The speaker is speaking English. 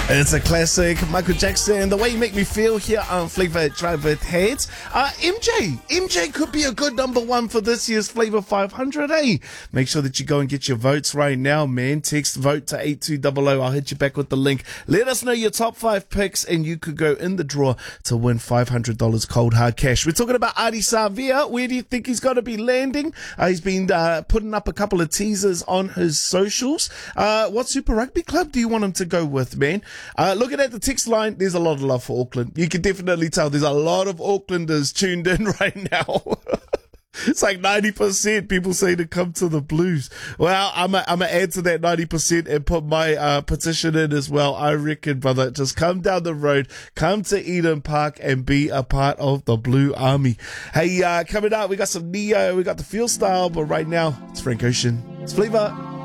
It's a classic, Michael Jackson, The Way You Make Me Feel here on Flavor Drive with Heads. MJ could be a good number one for this year's Flavor 500, eh? Make sure that you go and get your votes right now, man. Text vote to 8200. I'll hit you back with the link. Let us know your top 5 picks and you could go in the draw to win $500 cold hard cash. We're talking about Ardie Savea. Where do you think he's going to be landing? He's been putting up a couple of teasers on his socials. What Super Rugby club do you want him to go with, man? Looking at the text line, there's a lot of love for Auckland. You can definitely tell there's a lot of Aucklanders tuned in right now. It's like 90% people say to come to the Blues. Well, I'm gonna add to that 90% and put my petition in as well. I reckon, brother, just come down the road, come to Eden Park and be a part of the Blue Army. Hey, coming up, we got some Neo, we got the Feel Style, but right now, it's Frank Ocean. It's Flavor.